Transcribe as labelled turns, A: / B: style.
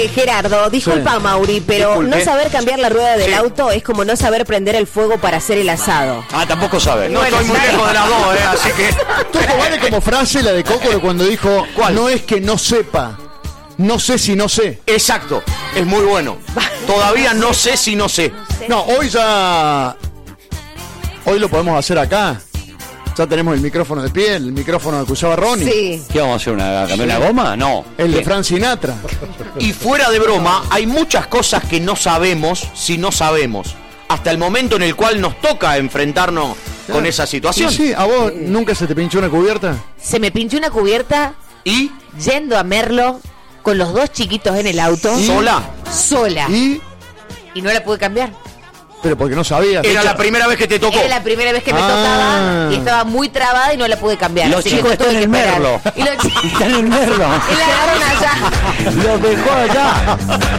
A: Gerardo, disculpa,
B: Sí.
A: Mauri, pero
C: Disculpe.
A: no saber cambiar la rueda del
C: Sí.
A: auto es como no saber prender el fuego para hacer el asado.
C: Tampoco sabe. No
A: Bueno,
C: estoy muy
A: sí.
C: lejos de las dos, así que...
B: Esto vale como frase la de Coco cuando dijo,
C: ¿Cuál?
B: no es que no sepa, no sé si no sé.
C: Exacto, es muy bueno. Todavía no sé si no sé.
B: No, hoy lo podemos hacer acá. Ya tenemos el micrófono de pie, el micrófono que usaba Ronnie.
A: Sí.
D: ¿Qué vamos a hacer? ¿Cambiar una goma? No.
B: El de
D: ¿Qué?
B: Frank Sinatra.
C: Y fuera de broma, hay muchas cosas que no sabemos si no sabemos. Hasta el momento en el cual nos toca enfrentarnos con esa situación.
B: Sí, ¿a vos nunca se te pinchó una cubierta?
A: Se me pinchó una cubierta
C: Y
A: yendo a Merlo con los dos chiquitos en el auto.
C: sola.
A: Sola.
B: Y,
A: Y no la pude cambiar.
B: pero porque no sabías.
C: Era la primera vez que te tocó.
A: Era la primera vez que me
B: Ah.
A: tocaba y estaba muy trabada y no la pude cambiar.
D: Los
A: Así que
D: chicos
A: tuve
D: están
A: que
D: en
A: esperar.
D: Merlo.
A: Y los chicos
D: Están en Merlo.
A: y la dejaron allá.
D: Los dejó allá.